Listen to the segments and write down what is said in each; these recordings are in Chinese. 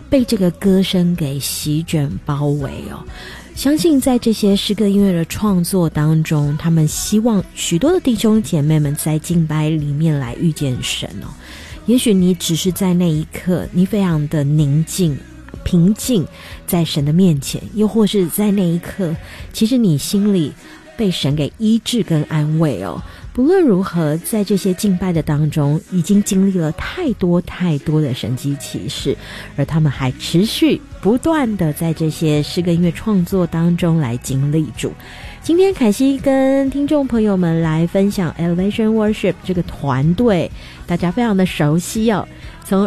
被这个歌声给席卷包围哦。相信在这些诗歌音乐的创作当中，他们希望许多的弟兄姐妹们在敬拜里面来遇见神哦。也许你只是在那一刻，你非常的宁静平静在神的面前，又或是在那一刻，其实你心里被神给医治跟安慰哦。不论如何，在这些敬拜的当中，已经经历了太多太多的神迹奇事，而他们还持续不断的在这些诗歌音乐创作当中来经历主。今天凯西跟听众朋友们来分享 Elevation Worship 这个团队，大家非常的熟悉哦。从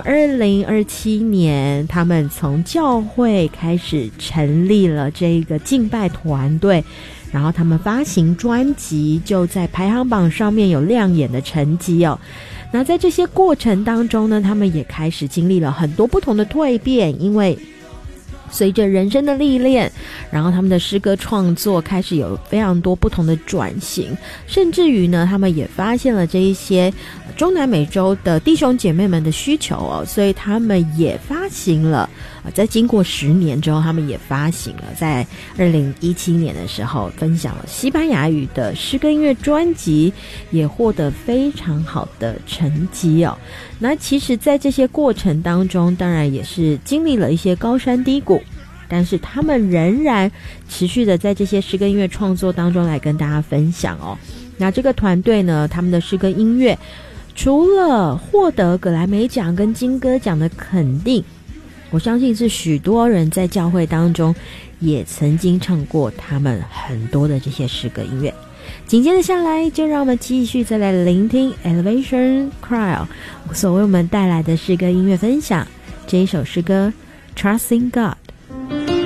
2027年，他们从教会开始成立了这个敬拜团队，然后他们发行专辑，就在排行榜上面有亮眼的成绩哦。那在这些过程当中呢，他们也开始经历了很多不同的蜕变，因为随着人生的历练，然后他们的诗歌创作开始有非常多不同的转型，甚至于呢，他们也发现了这一些中南美洲的弟兄姐妹们的需求哦，所以他们也发行了在经过10年之后，他们也发行了在2017年的时候分享了西班牙语的诗歌音乐专辑，也获得非常好的成绩哦。那其实在这些过程当中，当然也是经历了一些高山低谷，但是他们仍然持续的在这些诗歌音乐创作当中来跟大家分享哦。那这个团队呢，他们的诗歌音乐除了获得葛莱美奖跟金歌奖的肯定，我相信是许多人在教会当中也曾经唱过他们很多的这些诗歌音乐。紧接着下来，就让我们继续再来聆听 Elevation Choir 所为我们带来的诗歌音乐分享。这一首诗歌 Trusting God。